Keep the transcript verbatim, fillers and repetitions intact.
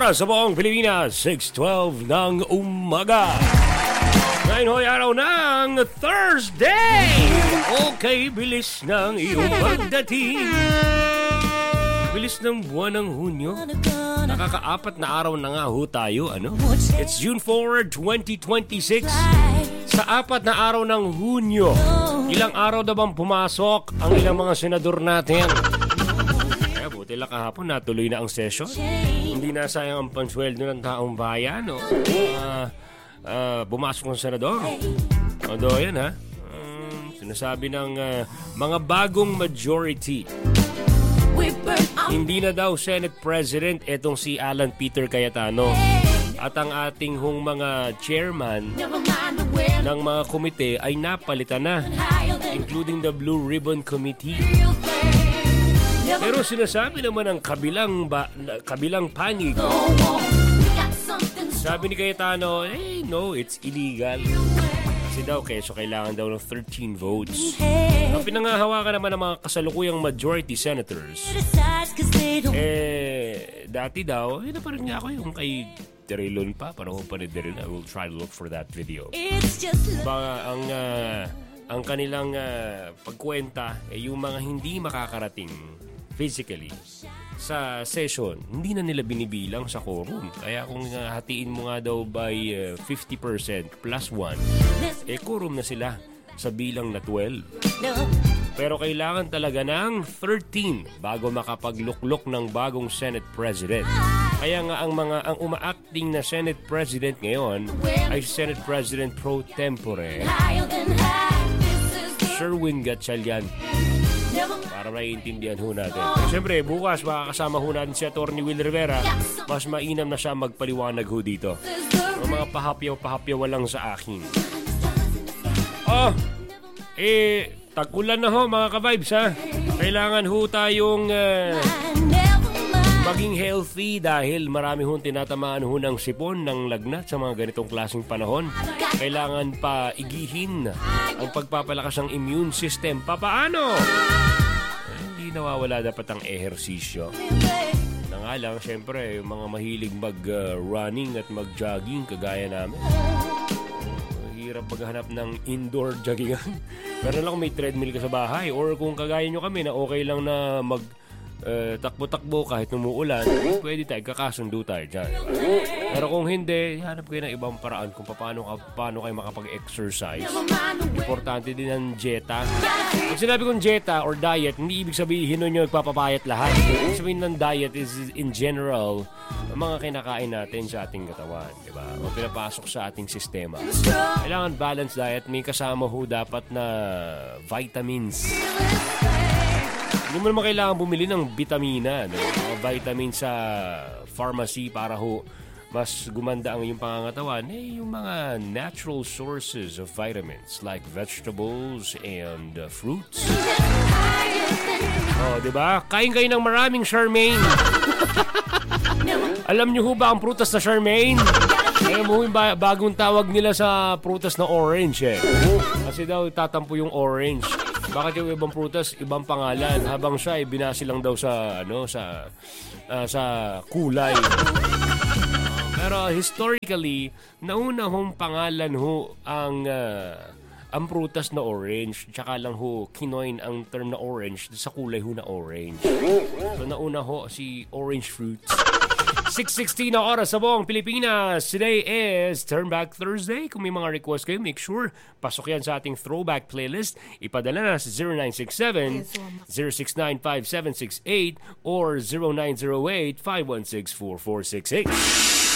oras sa buong Pilipinas, six twelve ng umaga. Ngayon ho'y araw ng Thursday. Okay, bilis ng iyong pagdating. Bilis ng buwan ng Hunyo. Nakakaapat na araw na nga ho tayo, ano? It's June fourth, twenty twenty-six. Sa apat na araw ng Hunyo, ilang araw na bang pumasok ang ilang mga senador natin? Kaya buti lang kahapon natuloy na ang session. Hindi na sayang ang pansweldo ng taong bayan, no? Uh, uh, bumasok ng senador. Although yan, ha? Um, sinasabi ng uh, mga bagong majority. Hindi na daw Senate President etong si Alan Peter Cayetano. At ang ating hong mga chairman ng mga komite ay napalitan na, including the Blue Ribbon Committee. Pero sinasabi naman ng kabilang, ba, kabilang panig, sabi ni Cayetano, eh no, it's illegal. Kasi daw, keso kailangan daw ng thirteen votes. Ang pinangahawakan naman ng mga kasalukuyang majority senators, eh, dati daw, eh, naparin nga ako yung kay Terilon pa, panahon pa ni Terilon. I will try to look for that video. Ba, ang, uh, ang kanilang uh, pagkwenta, eh, yung mga hindi makakarating physically sa session, hindi na nila binibilang sa quorum. Kaya kung uh, hatiin mo nga daw by uh, fifty percent plus one, eh quorum na sila sa bilang na twelve. Pero kailangan talaga ng thirteen bago makapagluklok ng bagong Senate President. Kaya nga ang mga ang uma-acting na Senate President ngayon ay Senate President pro tempore Sherwin Gatchalian. Para maiintindihan ho natin. Pero siyempre, bukas makakasama ho natin si Atty. Will Rivera. Mas mainam na siya magpaliwanag ho dito. Ang mga pahapyaw-pahapyaw lang sa akin. Oh, eh, tag-ulan na ho mga ka-vibes, ha? Kailangan ho tayong uh, maging healthy dahil marami hong tinatamaan ho ng sipon, ng lagnat sa mga ganitong klaseng panahon. Kailangan pa igihin ang pagpapalakas ng immune system. Papaano? Eh, hindi nawawala dapat ang ehersisyo. Na nga lang, syempre, yung mga mahilig mag-running uh, at mag-jogging kagaya namin. Hirap paghanap ng indoor joggingan. Pero lang kung may treadmill ka sa bahay or kung kagaya nyo kami na okay lang na mag uh, takbo-takbo kahit umuulan, pwede tayo, kakasundo tayo dyan. Pero kung hindi, hanap kayo ng ibang paraan kung paano, paano kayo makapag-exercise. Importante din ang dieta. Pag sinabi kong dieta or diet, hindi ibig sabihin nun yung nagpapapayat lahat. Ibig sabihin ng diet is in general ang mga kinakain natin sa ating katawan, di ba? O pinapasok sa ating sistema. Kailangan balanced diet. May kasama ho dapat na vitamins. Hindi mo naman kailangan bumili ng vitamina, no? Mga vitamins sa pharmacy para ho mas gumanda ang iyong pangangatawan. Eh, yung mga natural sources of vitamins like vegetables and uh, fruits. Oh, di ba? Kain kayo ng maraming Charmaine. Alam niyo ho ba ang prutas na Charmaine? Alam mo yung bagong tawag nila sa prutas na orange, eh. Kasi daw tatampo yung orange. Bakit yung ibang prutas, ibang pangalan, habang siya ay binasi lang daw sa ano sa uh, sa kulay. Pero historically, nauna hong pangalan ho ang uh, ang prutas na orange, tsaka lang ho kinoin ang term na orange sa kulay ho na orange. So nauna ho si orange fruits. six sixteen na oras sa buong Pilipinas. Today is Turn Back Thursday. Kung may mga request kayo, make sure pasok yan sa ating throwback playlist. Ipadala na sa zero nine six seven, zero six nine five seven six eight or zero nine zero eight, five one six, four four six eight.